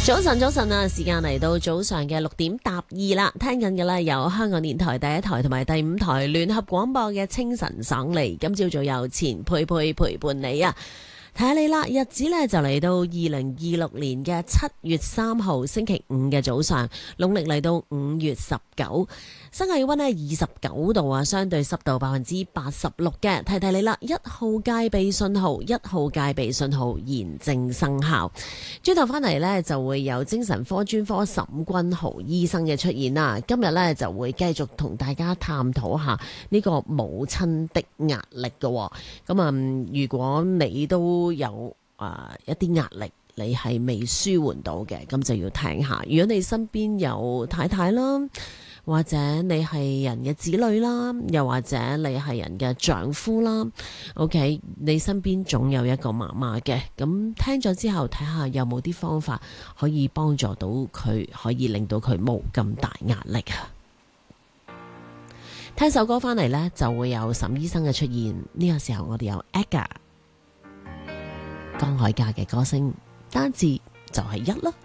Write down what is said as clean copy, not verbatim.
早晨，早晨啊！時間嚟到早上嘅6:02啦，聽緊嘅呢有香港電台第一台同埋第5台聯合廣播嘅清晨爽利，今朝早有錢佩佩陪伴你啊！睇下你啦，日子呢就嚟到2026年嘅7月3號星期五嘅早上，農曆嚟到5月19，室外氣溫呢29度啊，相對濕度86%嘅。提提你啦，1號戒備信號現正生效。轉頭翻嚟呢，就會有精神科專科沈君豪醫生嘅出現啦。今日呢，就會繼續同大家探討下呢個母親的壓力嘅。咁如果你都有一啲壓力，你係未舒緩到嘅，咁就要聽下。如果你身邊有太太啦，或者你係人嘅子女啦，又或者你係人嘅丈夫啦 ，OK， 你身邊總有一個媽媽嘅，咁聽咗之後睇下有冇啲方法可以幫助到佢，可以令到佢冇咁大壓力啊！聽首歌翻嚟呢，就會有沈醫生嘅出現。呢個時候我哋有 AGA 江海迦嘅歌聲，單字就係1啦。